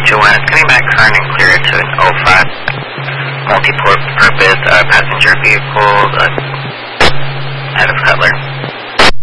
Joanne is coming back current and clear to an 05 multi-purpose passenger vehicle,